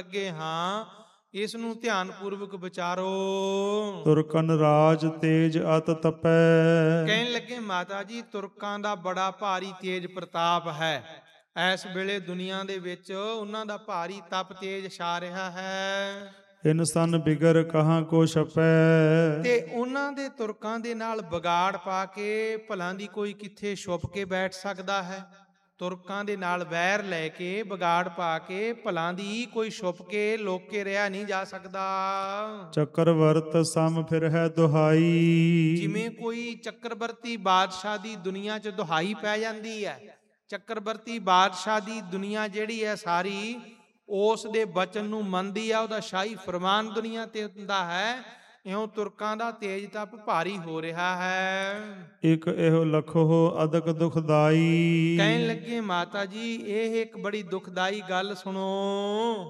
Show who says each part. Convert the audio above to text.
Speaker 1: ਲੱਗੇ ਹਾਂ, ਇਸ ਨੂੰ ਧਿਆਨ ਪੂਰਵਕ ਵਿਚਾਰੋ।
Speaker 2: ਤੁਰਕਨ ਰਾਜ ਤੇਜ ਅਤ ਤਪੈ।
Speaker 1: ਕਹਿਣ ਲੱਗੇ ਮਾਤਾ ਜੀ, ਤੁਰਕਾਂ ਦਾ ਬੜਾ ਭਾਰੀ ਤੇਜ ਪ੍ਰਤਾਪ ਹੈ। ਇਸ ਵੇਲੇ ਦੁਨੀਆ ਦੇ ਵਿੱਚ ਉਹਨਾਂ ਦਾ ਭਾਰੀ ਤਪ ਤੇਜ ਛਾ ਰਿਹਾ ਹੈ।
Speaker 2: ਇਨਸਨ ਬਿਗਰ ਕਹਾਂ ਕੋ ਛਪੈ।
Speaker 1: ਤੇ ਉਹਨਾਂ ਦੇ ਤੁਰਕਾਂ ਦੇ ਨਾਲ ਵਿਗਾੜ ਪਾ ਕੇ ਭਲਾਂ ਦੀ ਕੋਈ ਕਿੱਥੇ ਛੁਪ ਕੇ ਬੈਠ ਸਕਦਾ ਹੈ? ਤੁਰਕਾਂ ਦੇ ਨਾਲ ਵੈਰ ਲੈ ਕੇ ਵਿਗਾੜ ਪਾ ਕੇ ਭਲਾਂ ਦੀ ਕੋਈ ਛੁਪ ਕੇ ਲੋਕ ਕੇ ਰਿਹਾ ਨਹੀਂ ਜਾ ਸਕਦਾ।
Speaker 2: ਚੱਕਰਵਰਤ ਸਮ ਫਿਰ ਹੈ ਦੁਹਾਈ।
Speaker 1: ਜਿਵੇਂ ਕੋਈ ਚੱਕਰਵਰਤੀ ਬਾਦਸ਼ਾਹ ਦੀ ਦੁਨੀਆ 'ਚ ਦੁਹਾਈ ਪੈ ਜਾਂਦੀ ਹੈ, ਚੱਕਰਵਰਤੀ ਬਾਦਸ਼ਾਹ ਦੀ ਦੁਨੀਆ ਜਿਹੜੀ ਹੈ ਸਾਰੀ ਉਸ ਦੇ ਬਚਨ ਨੂੰ ਮੰਨਦੀ ਆ, ਉਹਦਾ ਸ਼ਾਹੀ ਫਰਮਾਨ ਦੁਨੀਆ ਤੇ ਹੁੰਦਾ ਹੈ। ਇਉਂ ਤੁਰਕਾਂ ਦਾ ਤੇਜ ਤਪ ਭਾਰੀ ਹੋ ਰਿਹਾ ਹੈ।
Speaker 2: ਇਕ ਇਹੋ ਲਖੋ ਅਦਕ ਦੁਖਦਾਈ।
Speaker 1: ਕਹਿਣ ਲੱਗੇ ਮਾਤਾ ਜੀ, ਇਹ ਇੱਕ ਬੜੀ ਦੁਖਦਾਈ ਗੱਲ ਸੁਣੋ।